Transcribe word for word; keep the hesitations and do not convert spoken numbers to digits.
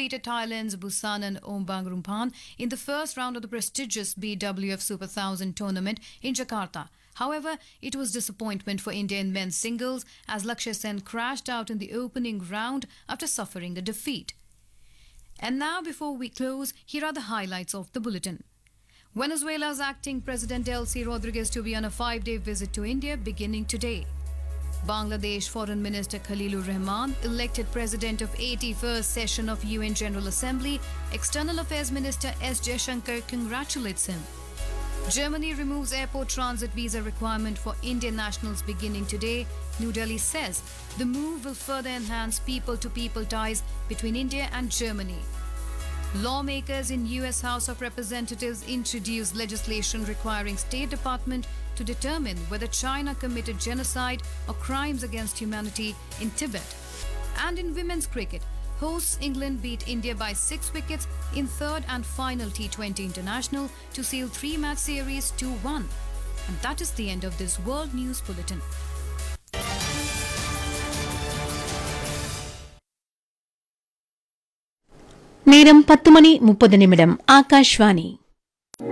defeated Thailand's Busanan Ombangrumphan in the first round of the prestigious B W F Super one thousand tournament in Jakarta. However, it was disappointment for India in men's singles as Lakshya Sen crashed out in the opening round after suffering a defeat. And now, before we close, here are the highlights of the bulletin. Venezuela's acting President Delcy Rodriguez to be on a five-day visit to India beginning today. Bangladesh Foreign Minister Khalilur Rahman elected President of eighty-first session of U N General Assembly. External Affairs Minister S. Jaishankar congratulates him. Germany removes airport transit visa requirement for Indian nationals beginning today. New Delhi says the move will further enhance people-to-people ties between India and Germany. Lawmakers in U S House of Representatives introduced legislation requiring State Department to determine whether China committed genocide or crimes against humanity in Tibet. And in women's cricket, hosts England beat India by six wickets in third and final T twenty international to seal three-match series two one. And that is the end of this World News Bulletin. நேரம் பத்து மணி முப்பது நிமிடம். ஆகாஷ்வாணி.